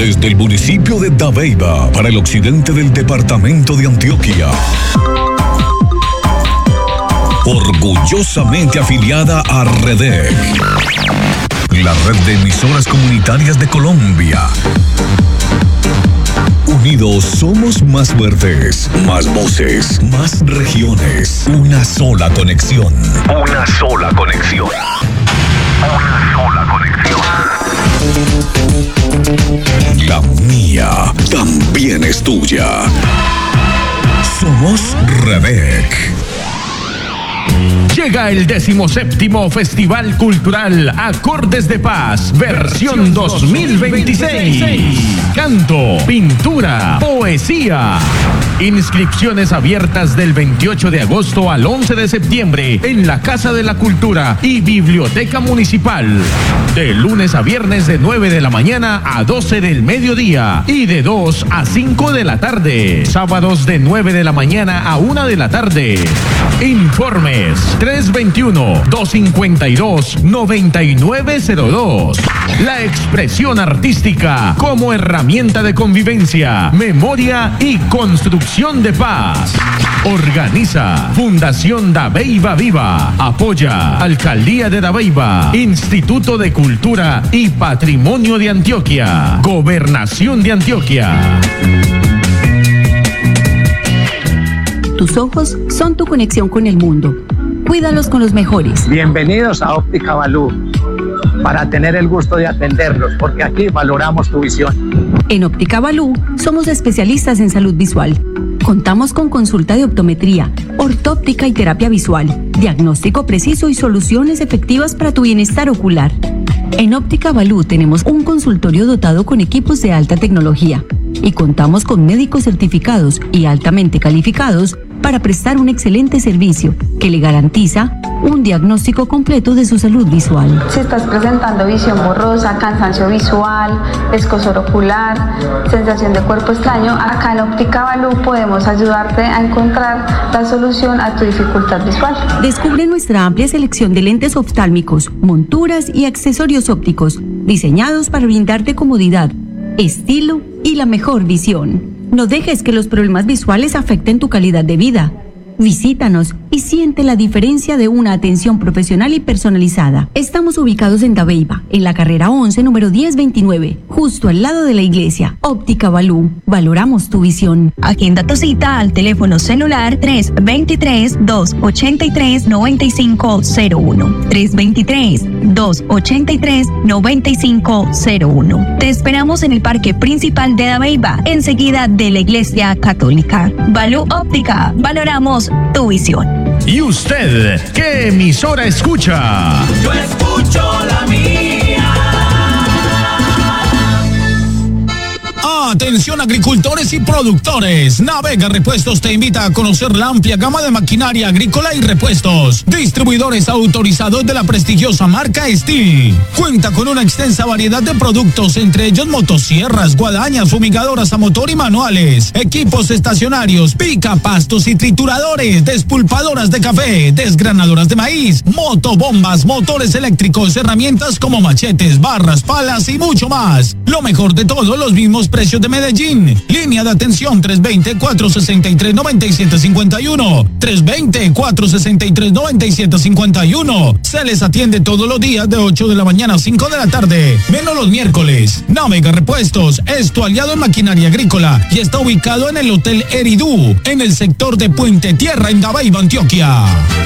Desde el municipio de Dabeiba, para el occidente del departamento de Antioquia. Orgullosamente afiliada a REDEC, la red de emisoras comunitarias de Colombia. Unidos somos más fuertes, más voces, más regiones. Una sola conexión. Una sola conexión. Una sola conexión. La mía también es tuya. Somos REDEC. Llega el 17º Festival Cultural Acordes de Paz, versión 2026. Canto, pintura, poesía. Inscripciones abiertas del 28 de agosto al 11 de septiembre en la Casa de la Cultura y Biblioteca Municipal. De lunes a viernes de 9 de la mañana a 12 del mediodía y de 2 a 5 de la tarde. Sábados de 9 de la mañana a 1 de la tarde. Informes 321-252-9902. La expresión artística como herramienta de convivencia, memoria y construcción de paz. Organiza Fundación Dabeiba Viva. Apoya Alcaldía de Dabeiba, Instituto de Cultura y Patrimonio de Antioquia, Gobernación de Antioquia. Tus ojos son tu conexión con el mundo. Cuídalos con los mejores. Bienvenidos a Óptica Balú, para tener el gusto de atenderlos, porque aquí valoramos tu visión. En Óptica Balú somos especialistas en salud visual. Contamos con consulta de optometría, ortóptica y terapia visual, diagnóstico preciso y soluciones efectivas para tu bienestar ocular. En Óptica Balú tenemos un consultorio dotado con equipos de alta tecnología y contamos con médicos certificados y altamente calificados para prestar un excelente servicio que le garantiza un diagnóstico completo de su salud visual. Si estás presentando visión borrosa, cansancio visual, escozor ocular, sensación de cuerpo extraño, acá en Óptica Balú podemos ayudarte a encontrar la solución a tu dificultad visual. Descubre nuestra amplia selección de lentes oftálmicos, monturas y accesorios ópticos, diseñados para brindarte comodidad, estilo y la mejor visión. No dejes que los problemas visuales afecten tu calidad de vida. Visítanos y siente la diferencia de una atención profesional y personalizada. Estamos ubicados en Dabeiba, en la carrera 11, número 1029, justo al lado de la iglesia. Óptica Balú, valoramos tu visión. Agenda tu cita al teléfono celular 323-283-9501. 323-283-9501. Te esperamos en el Parque Principal de Dabeiba, enseguida de la Iglesia Católica. Balú Óptica, valoramos tu visión. ¿Y usted qué emisora escucha? Yo escucho la mía. Atención agricultores y productores. Navega Repuestos te invita a conocer la amplia gama de maquinaria agrícola y repuestos. Distribuidores autorizados de la prestigiosa marca Steel. Cuenta con una extensa variedad de productos, entre ellos motosierras, guadañas, fumigadoras a motor y manuales, equipos estacionarios, pica pastos y trituradores, despulpadoras de café, desgranadoras de maíz, motobombas, motores eléctricos, herramientas como machetes, barras, palas y mucho más. Lo mejor de todo, los mismos precios de Medellín. Línea de atención 320-463-9751. 320-463-9751. Se les atiende todos los días de 8 de la mañana a 5 de la tarde, menos los miércoles. Navega Repuestos es tu aliado en maquinaria agrícola y está ubicado en el Hotel Eridú, en el sector de Puente Tierra, en Dabeiba, Antioquia.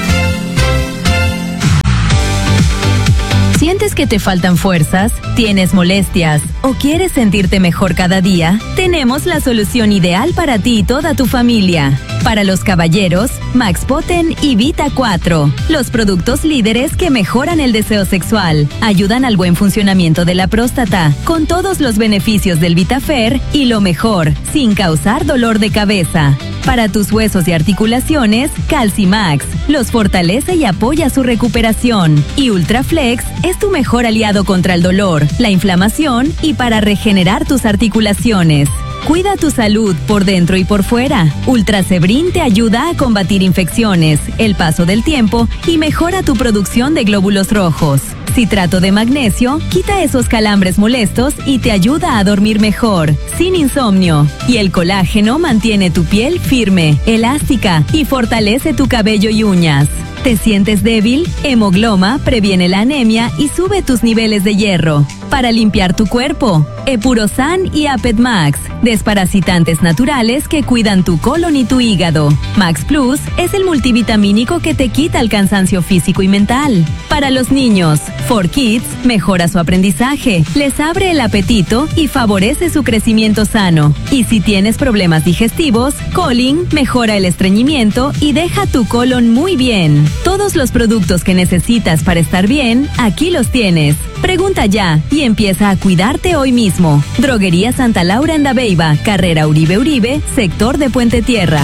¿Sientes que te faltan fuerzas? ¿Tienes molestias? ¿O quieres sentirte mejor cada día? Tenemos la solución ideal para ti y toda tu familia. Para los caballeros, Max Poten y Vita 4. Los productos líderes que mejoran el deseo sexual, ayudan al buen funcionamiento de la próstata, con todos los beneficios del VitaFer y lo mejor, sin causar dolor de cabeza. Para tus huesos y articulaciones, Calcimax los fortalece y apoya su recuperación. Y Ultraflex es tu mejor aliado contra el dolor, la inflamación y para regenerar tus articulaciones. Cuida tu salud por dentro y por fuera. Ultrasebrin te ayuda a combatir infecciones, el paso del tiempo y mejora tu producción de glóbulos rojos. Citrato de magnesio quita esos calambres molestos y te ayuda a dormir mejor, sin insomnio. Y el colágeno mantiene tu piel firme, elástica y fortalece tu cabello y uñas. ¿Te sientes débil? Hemogloma previene la anemia y sube tus niveles de hierro. Para limpiar tu cuerpo, Epurosan y Apet Max, desparasitantes naturales que cuidan tu colon y tu hígado. Max Plus es el multivitamínico que te quita el cansancio físico y mental. Para los niños, 4Kids mejora su aprendizaje, les abre el apetito y favorece su crecimiento sano. Y si tienes problemas digestivos, Colin mejora el estreñimiento y deja tu colon muy bien. Todos los productos que necesitas para estar bien, aquí los tienes. Pregunta ya y empieza a cuidarte hoy mismo. Droguería Santa Laura en Dabeiba, carrera Uribe Uribe, sector de Puente Tierra.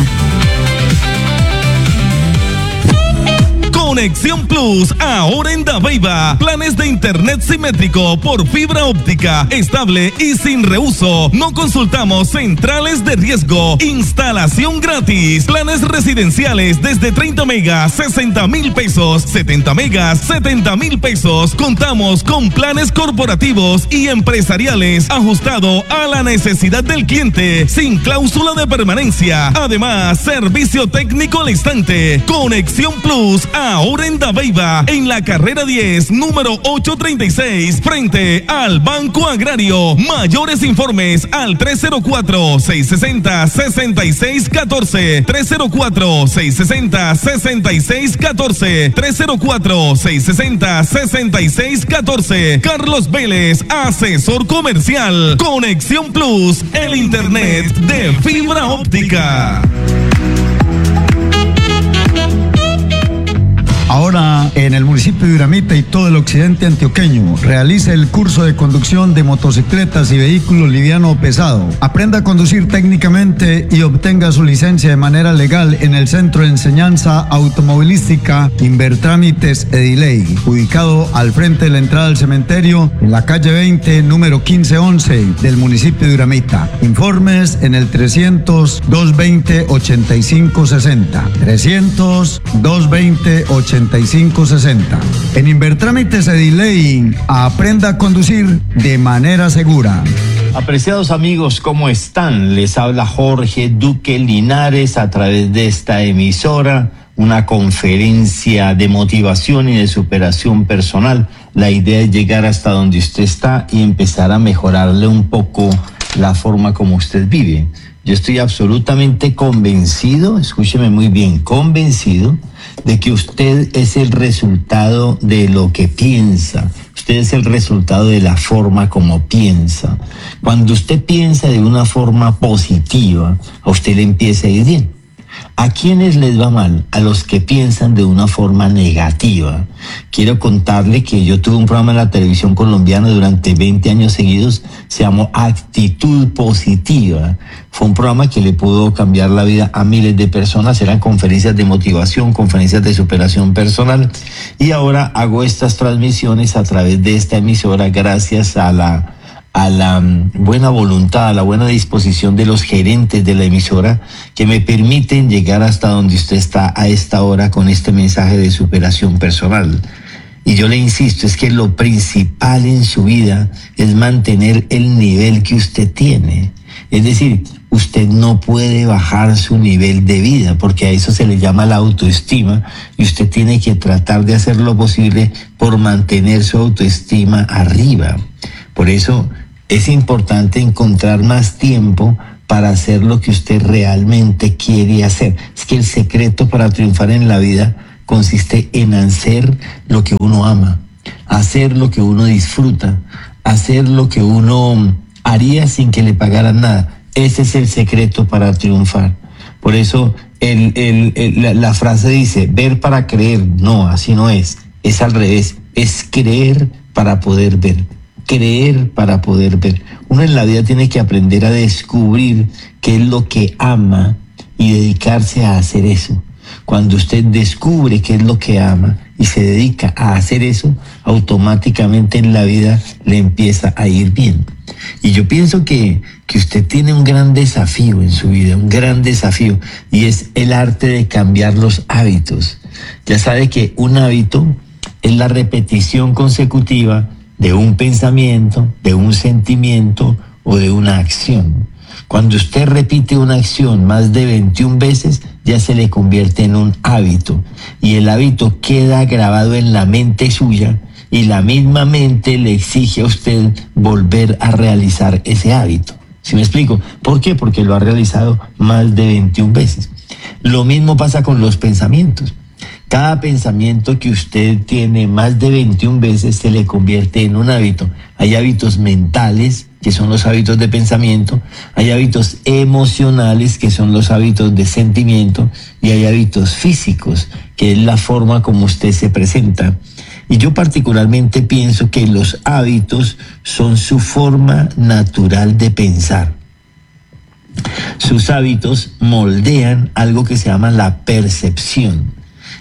Conexión Plus, ahora en Dabeiba. Planes de internet simétrico por fibra óptica, estable y sin reuso. No consultamos centrales de riesgo. Instalación gratis. Planes residenciales desde 30 megas, 60,000 pesos. 70 megas, 70,000 pesos. Contamos con planes corporativos y empresariales ajustado a la necesidad del cliente, sin cláusula de permanencia. Además, servicio técnico al instante. Conexión Plus, ahora en Dabeiba, en la carrera 10, número 836, frente al Banco Agrario. Mayores informes al 304-660-6614, 304-660-6614, 304-660-6614. Carlos Vélez, asesor comercial. Conexión Plus, el internet de fibra óptica. Ahora, en el municipio de Uramita y todo el occidente antioqueño, realiza el curso de conducción de motocicletas y vehículos liviano o pesado. Aprenda a conducir técnicamente y obtenga su licencia de manera legal en el Centro de Enseñanza Automovilística Invertrámites Ediley, ubicado al frente de la entrada al cementerio, en la calle 20, número 1511 del municipio de Uramita. Informes en el 300-220-8560. 300-220-8560. En Invertrámites Ediley, aprenda a conducir de manera segura. Apreciados amigos, ¿cómo están? Les habla Jorge Duque Linares a través de esta emisora, una conferencia de motivación y de superación personal. La idea es llegar hasta donde usted está y empezar a mejorarle un poco la forma como usted vive. Yo estoy absolutamente convencido, escúcheme muy bien, convencido de que usted es el resultado de lo que piensa. Usted es el resultado de la forma como piensa. Cuando usted piensa de una forma positiva, a usted le empieza a ir bien. ¿A quiénes les va mal? A los que piensan de una forma negativa. Quiero contarle que yo tuve un programa en la televisión colombiana durante 20 años seguidos, se llamó Actitud Positiva. Fue un programa que le pudo cambiar la vida a miles de personas, eran conferencias de motivación, conferencias de superación personal, y ahora hago estas transmisiones a través de esta emisora gracias a la buena voluntad, a la buena disposición de los gerentes de la emisora que me permiten llegar hasta donde usted está a esta hora con este mensaje de superación personal. Y yo le insisto, es que lo principal en su vida es mantener el nivel que usted tiene. Es decir, usted no puede bajar su nivel de vida, porque a eso se le llama la autoestima, y usted tiene que tratar de hacer lo posible por mantener su autoestima arriba. Por eso es importante encontrar más tiempo para hacer lo que usted realmente quiere hacer. Es que el secreto para triunfar en la vida consiste en hacer lo que uno ama, hacer lo que uno disfruta, hacer lo que uno haría sin que le pagaran nada. Ese es el secreto para triunfar. Por eso la frase dice, ver para creer. No, así no es. Es al revés. Es creer para poder ver. Creer para poder ver. Uno en la vida tiene que aprender a descubrir qué es lo que ama y dedicarse a hacer eso. Cuando usted descubre qué es lo que ama y se dedica a hacer eso, automáticamente en la vida le empieza a ir bien. Y yo pienso que usted tiene un gran desafío en su vida, un gran desafío, y es el arte de cambiar los hábitos. Ya sabe que un hábito es la repetición consecutiva de un pensamiento, de un sentimiento o de una acción. Cuando usted repite una acción más de 21 veces, ya se le convierte en un hábito. Y el hábito queda grabado en la mente suya y la misma mente le exige a usted volver a realizar ese hábito. ¿Sí me explico? ¿Por qué? Porque lo ha realizado más de 21 veces. Lo mismo pasa con los pensamientos. Cada pensamiento que usted tiene más de 21 veces se le convierte en un hábito. Hay hábitos mentales, que son los hábitos de pensamiento, hay hábitos emocionales, que son los hábitos de sentimiento, y hay hábitos físicos, que es la forma como usted se presenta. Y yo particularmente pienso que los hábitos son su forma natural de pensar. Sus hábitos moldean algo que se llama la percepción.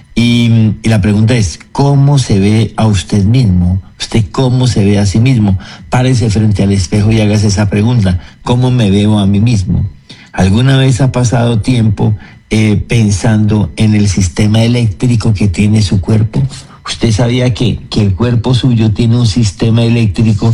Y la pregunta es, ¿cómo se ve a usted mismo? ¿Usted cómo se ve a sí mismo? Párese frente al espejo y hágase esa pregunta. ¿Cómo me veo a mí mismo? ¿Alguna vez ha pasado tiempo pensando en el sistema eléctrico que tiene su cuerpo? ¿Usted sabía que el cuerpo suyo tiene un sistema eléctrico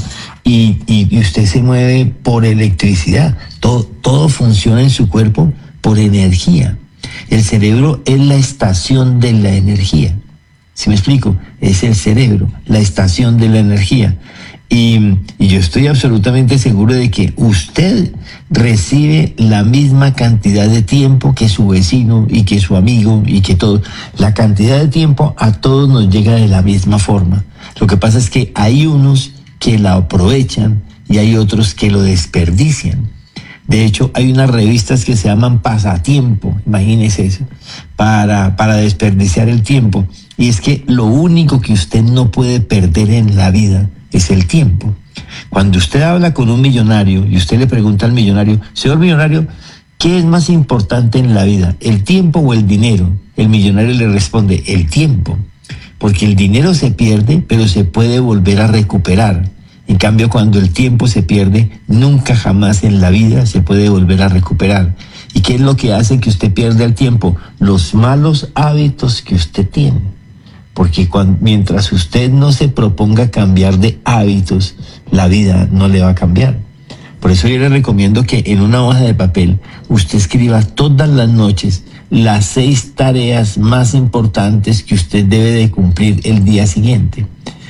y usted se mueve por electricidad? Todo funciona en su cuerpo por energía. El cerebro es la estación de la energía. ¿Sí me explico? Es el cerebro, la estación de la energía. Y yo estoy absolutamente seguro de que usted recibe la misma cantidad de tiempo que su vecino y que su amigo y que todo. La cantidad de tiempo a todos nos llega de la misma forma. Lo que pasa es que hay unos que la aprovechan y hay otros que lo desperdician. De hecho, hay unas revistas que se llaman Pasatiempo, imagínese eso, para desperdiciar el tiempo. Y es que lo único que usted no puede perder en la vida es el tiempo. Cuando usted habla con un millonario y usted le pregunta al millonario, señor millonario, ¿qué es más importante en la vida, el tiempo o el dinero? El millonario le responde, el tiempo, porque el dinero se pierde, pero se puede volver a recuperar. En cambio, cuando el tiempo se pierde, nunca jamás en la vida se puede volver a recuperar. ¿Y qué es lo que hace que usted pierda el tiempo? Los malos hábitos que usted tiene. Porque mientras usted no se proponga cambiar de hábitos, la vida no le va a cambiar. Por eso yo le recomiendo que en una hoja de papel usted escriba todas las noches las 6 tareas más importantes que usted debe de cumplir el día siguiente.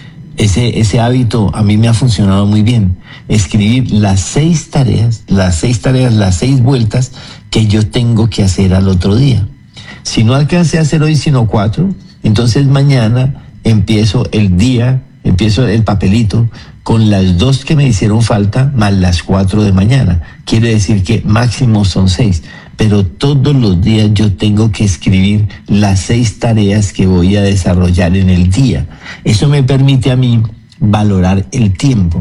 Ese hábito a mí me ha funcionado muy bien. Escribir las 6 tareas, las 6 vueltas que yo tengo que hacer al otro día. Si no alcancé a hacer hoy sino 4, entonces mañana empiezo el papelito con las 2 que me hicieron falta más las 4 de mañana. Quiere decir que máximo son 6. Pero todos los días yo tengo que escribir las 6 tareas que voy a desarrollar en el día. Eso me permite a mí valorar el tiempo.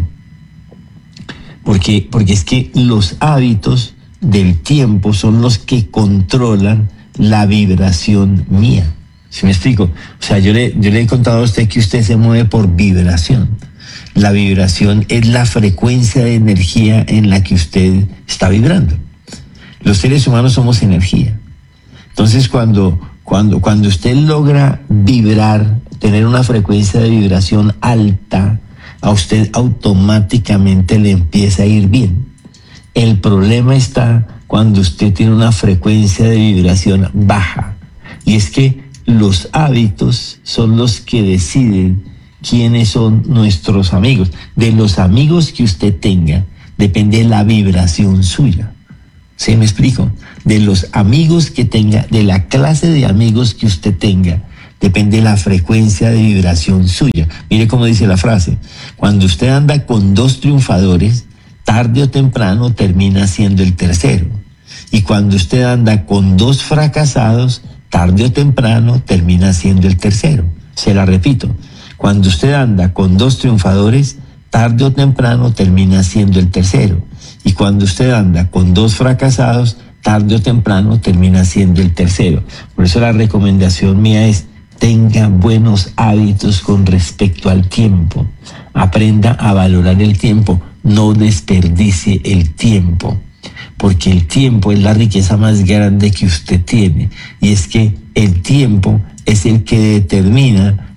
Porque es que los hábitos del tiempo son los que controlan la vibración mía. ¿Sí me explico? O sea, yo le he contado a usted que usted se mueve por vibración. La vibración es la frecuencia de energía en la que usted está vibrando. Los seres humanos somos energía. Entonces, cuando usted logra vibrar, tener una frecuencia de vibración alta, a usted automáticamente le empieza a ir bien. El problema está cuando usted tiene una frecuencia de vibración baja. Y es que los hábitos son los que deciden quiénes son nuestros amigos. De los amigos que usted tenga, depende la vibración suya. ¿Sí me explico? De los amigos que tenga, de la clase de amigos que usted tenga, depende la frecuencia de vibración suya. Mire cómo dice la frase. Cuando usted anda con 2 triunfadores, tarde o temprano termina siendo el tercero. Y cuando usted anda con 2 fracasados, tarde o temprano termina siendo el tercero. Se la repito. Cuando usted anda con 2 triunfadores, tarde o temprano termina siendo el tercero. Y cuando usted anda con 2 fracasados, tarde o temprano termina siendo el tercero. Por eso la recomendación mía es, tenga buenos hábitos con respecto al tiempo. Aprenda a valorar el tiempo, no desperdicie el tiempo. Porque el tiempo es la riqueza más grande que usted tiene. Y es que el tiempo es el que determina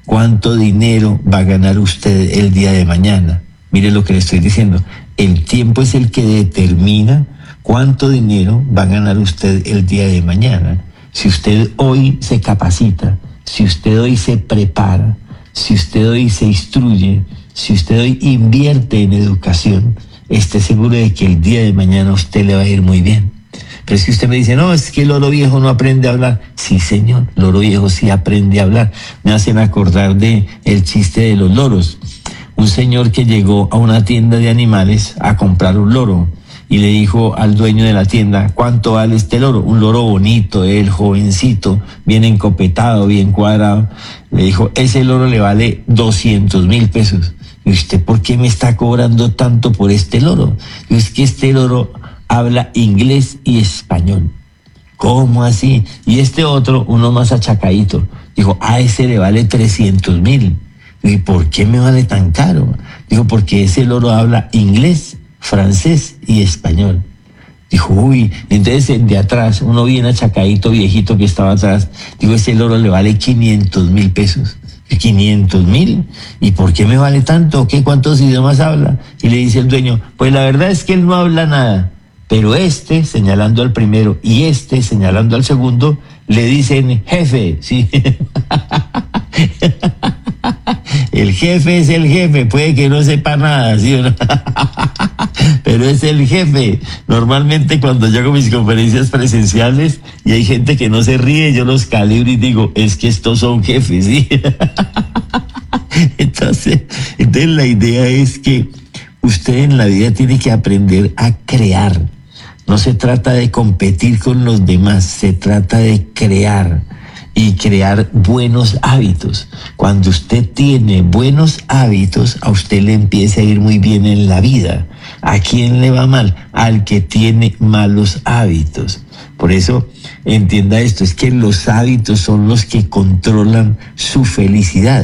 cuánto dinero va a ganar usted el día de mañana. Mire lo que le estoy diciendo. El tiempo es el que determina cuánto dinero va a ganar usted el día de mañana. Si usted hoy se capacita, si usted hoy se prepara, si usted hoy se instruye, si usted hoy invierte en educación, esté seguro de que el día de mañana a usted le va a ir muy bien. Pero si usted me dice, no, es que el loro viejo no aprende a hablar. Sí, señor, el loro viejo sí aprende a hablar. Me hacen acordar de el chiste de los loros. Un señor que llegó a una tienda de animales a comprar un loro y le dijo al dueño de la tienda, ¿cuánto vale este loro? Un loro bonito, el jovencito, bien encopetado, bien cuadrado. Le dijo, ese loro le vale 200,000 pesos. ¿Y usted por qué me está cobrando tanto por este loro? Y es que este loro habla inglés y español. ¿Cómo así? Y este otro, uno más achacadito, dijo, a ese le vale 300,000. ¿Y por qué me vale tan caro? Dijo, porque ese loro habla inglés, francés y español. Dijo, uy, entonces el de atrás, uno bien achacadito, viejito que estaba atrás, dijo, ese loro le vale 500,000 pesos. 500,000. ¿Y por qué me vale tanto? ¿Qué? ¿Cuántos idiomas habla? Y le dice el dueño, pues la verdad es que él no habla nada, pero este, señalando al primero, y este, señalando al segundo, le dicen jefe, ¿sí? El jefe es el jefe, puede que no sepa nada, ¿sí o no? Pero es el jefe. Normalmente cuando yo hago mis conferencias presenciales y hay gente que no se ríe, yo los calibro y digo, es que estos son jefes, ¿sí? Entonces la idea es que usted en la vida tiene que aprender a crear. No se trata de competir con los demás, se trata de crear. Y crear buenos hábitos. Cuando usted tiene buenos hábitos, a usted le empieza a ir muy bien en la vida. ¿A quién le va mal? Al que tiene malos hábitos. Por eso, entienda esto, es que los hábitos son los que controlan su felicidad.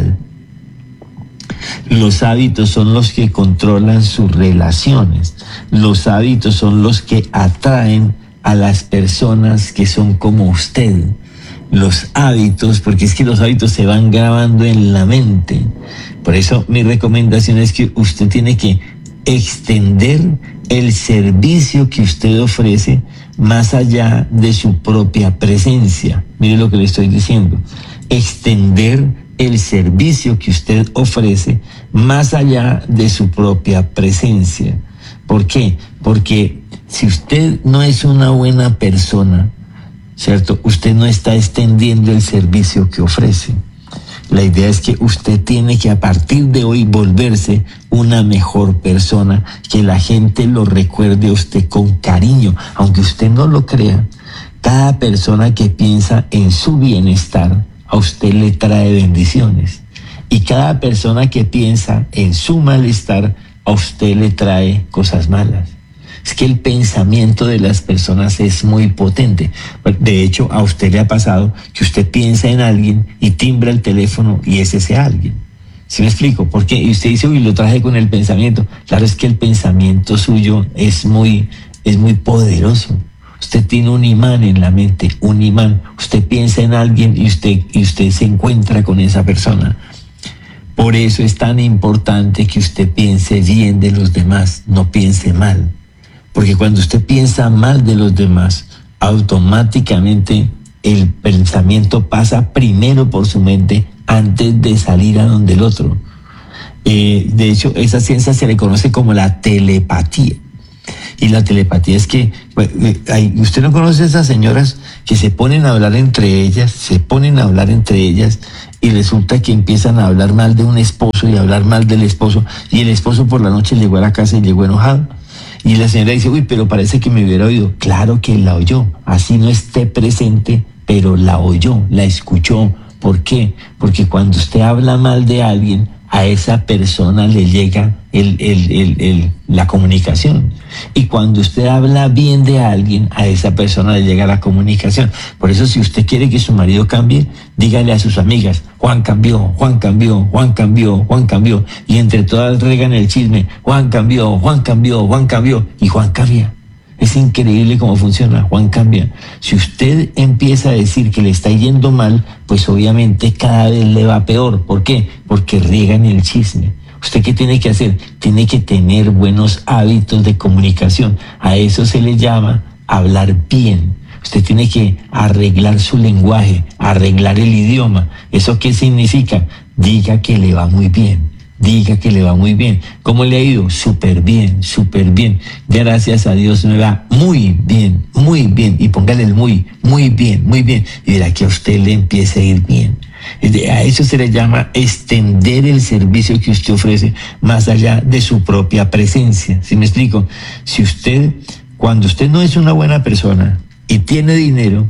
Los hábitos son los que controlan sus relaciones. Los hábitos son los que atraen a las personas que son como usted. Los hábitos, porque es que los hábitos se van grabando en la mente. Por eso mi recomendación es que usted tiene que extender el servicio que usted ofrece más allá de su propia presencia. Mire lo que le estoy diciendo. Extender el servicio que usted ofrece más allá de su propia presencia. ¿Por qué? Porque si usted no es una buena persona, ¿cierto? Usted no está extendiendo el servicio que ofrece. La idea es que usted tiene que a partir de hoy volverse una mejor persona, que la gente lo recuerde a usted con cariño, aunque usted no lo crea. Cada persona que piensa en su bienestar, a usted le trae bendiciones. Y cada persona que piensa en su malestar, a usted le trae cosas malas. Es que el pensamiento de las personas es muy potente. De hecho, a usted le ha pasado que usted piensa en alguien y timbra el teléfono y es ese alguien. ¿Sí me explico? ¿Por qué? Y usted dice, uy, lo traje con el pensamiento. Claro, es que el pensamiento suyo es muy poderoso. Usted tiene un imán en la mente, un imán. Usted piensa en alguien y usted se encuentra con esa persona. Por eso es tan importante que usted piense bien de los demás, no piense mal. Porque cuando usted piensa mal de los demás, automáticamente el pensamiento pasa primero por su mente antes de salir a donde el otro. De hecho, esa ciencia se le conoce como la telepatía. Y la telepatía es que, usted no conoce a esas señoras que se ponen a hablar entre ellas, y resulta que empiezan a hablar mal de un esposo y a hablar mal del esposo, y el esposo por la noche llegó a la casa y llegó enojado. Y la señora dice, uy, pero parece que me hubiera oído. Claro que la oyó, así no esté presente, pero la oyó, la escuchó. ¿Por qué? Porque cuando usted habla mal de alguien, a esa persona le llega la comunicación. Y cuando usted habla bien de alguien, a esa persona le llega la comunicación. Por eso, si usted quiere que su marido cambie, dígale a sus amigas, Juan cambió, Juan cambió, Juan cambió, Juan cambió. Y entre todas regan el chisme, Juan cambió, Juan cambió, Juan cambió. Y Juan cambia. Es increíble cómo funciona. Juan cambia. Si usted empieza a decir que le está yendo mal, pues obviamente cada vez le va peor. ¿Por qué? Porque riegan el chisme. ¿Usted qué tiene que hacer? Tiene que tener buenos hábitos de comunicación. A eso se le llama hablar bien. Usted tiene que arreglar su lenguaje, arreglar el idioma. ¿Eso qué significa? Diga que le va muy bien. Diga que le va muy bien. ¿Cómo le ha ido? Súper bien, súper bien. Gracias a Dios me va muy bien, muy bien. Y póngale el muy bien, muy bien. Y verá que a usted le empiece a ir bien. A eso se le llama extender el servicio que usted ofrece más allá de su propia presencia. ¿Sí me explico? Cuando usted no es una buena persona y tiene dinero,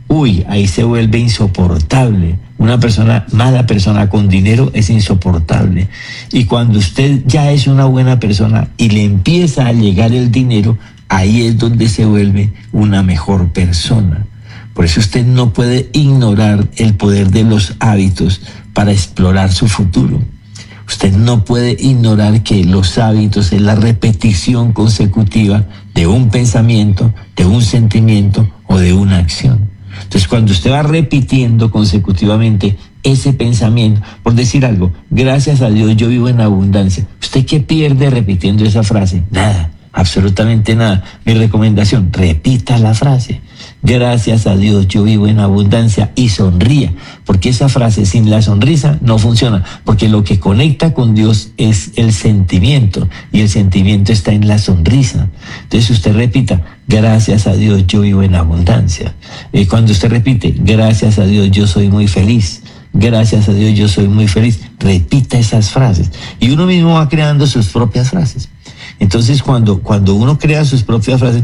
ahí se vuelve insoportable. Una mala persona con dinero es insoportable. Y cuando usted ya es una buena persona y le empieza a llegar el dinero, ahí es donde se vuelve una mejor persona. Por eso usted no puede ignorar el poder de los hábitos para explorar su futuro. Usted no puede ignorar que los hábitos es la repetición consecutiva de un pensamiento, de un sentimiento o de una acción. Entonces, cuando usted va repitiendo consecutivamente ese pensamiento, por decir algo, gracias a Dios yo vivo en abundancia, ¿usted qué pierde repitiendo esa frase? Nada, absolutamente nada. Mi recomendación, repita la frase. Gracias a Dios yo vivo en abundancia y sonría, porque esa frase sin la sonrisa no funciona, porque lo que conecta con Dios es el sentimiento y el sentimiento está en la sonrisa. Entonces usted repita, gracias a Dios yo vivo en abundancia. Cuando usted repite, gracias a Dios yo soy muy feliz, gracias a Dios yo soy muy feliz, repita esas frases y uno mismo va creando sus propias frases. Entonces, cuando uno crea sus propias frases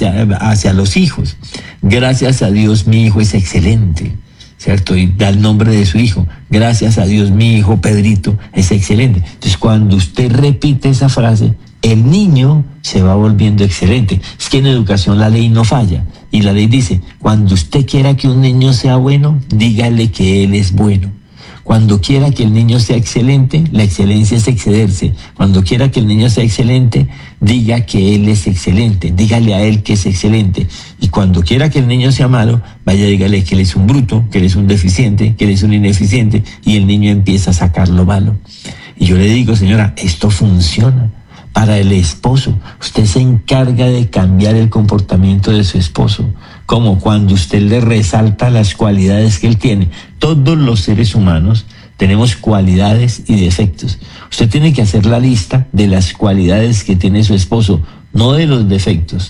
hacia los hijos, gracias a Dios mi hijo es excelente, ¿cierto? Y da el nombre de su hijo. Gracias a Dios mi hijo Pedrito es excelente. Entonces, cuando usted repite esa frase, el niño se va volviendo excelente. Es que en educación la ley no falla. Y la ley dice, cuando usted quiera que un niño sea bueno, dígale que él es bueno. Cuando quiera que el niño sea excelente, la excelencia es excederse. Cuando quiera que el niño sea excelente, diga que él es excelente. Dígale a él que es excelente. Y cuando quiera que el niño sea malo, vaya, dígale que él es un bruto, que él es un deficiente, que él es un ineficiente, y el niño empieza a sacar lo malo. Y yo le digo, señora, esto funciona. Para el esposo, usted se encarga de cambiar el comportamiento de su esposo, como cuando usted le resalta las cualidades que él tiene. Todos los seres humanos tenemos cualidades y defectos. Usted tiene que hacer la lista de las cualidades que tiene su esposo, no de los defectos,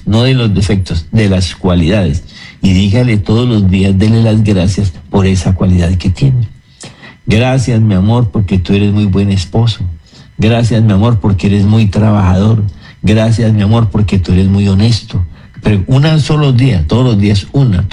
de las cualidades. Y dígale todos los días, dele las gracias por esa cualidad que tiene. Gracias, mi amor, porque tú eres muy buen esposo. Gracias, mi amor, porque eres muy trabajador. Gracias, mi amor, porque tú eres muy honesto. Pero una solo día, todos los días una.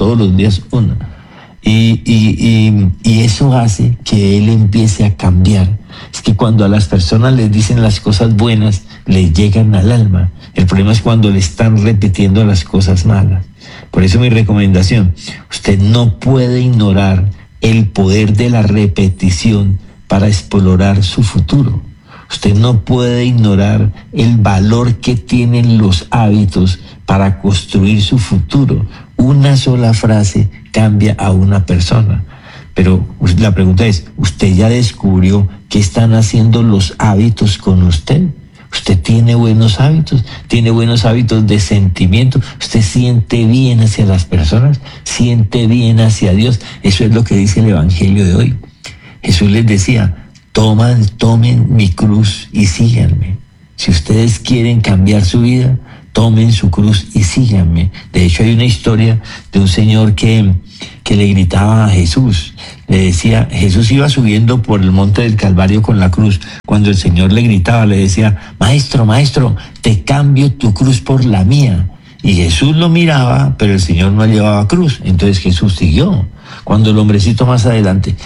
Y eso hace que él empiece a cambiar. Es que cuando a las personas les dicen las cosas buenas, les llegan al alma. El problema es cuando le están repitiendo las cosas malas. Por eso mi recomendación, usted no puede ignorar el poder de la repetición para explorar su futuro. Usted no puede ignorar el valor que tienen los hábitos para construir su futuro. Una sola frase cambia a una persona. Pero la pregunta es, ¿usted ya descubrió qué están haciendo los hábitos con usted? ¿Usted tiene buenos hábitos? ¿Tiene buenos hábitos de sentimiento? ¿Usted siente bien hacia las personas? ¿Siente bien hacia Dios? Eso es lo que dice el Evangelio de hoy. Jesús les decía, tomen mi cruz y síganme. Si ustedes quieren cambiar su vida, tomen su cruz y síganme. De hecho, hay una historia de un señor que le gritaba a Jesús. Le decía, Jesús iba subiendo por el monte del Calvario con la cruz. Cuando el Señor le gritaba, le decía, maestro, te cambio tu cruz por la mía. Y Jesús lo miraba, pero el Señor no llevaba cruz. Entonces Jesús siguió. Cuando el hombrecito más adelante,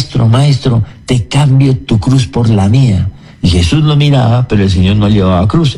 maestro, te cambio tu cruz por la mía. Y Jesús lo miraba, pero el Señor no llevaba cruz.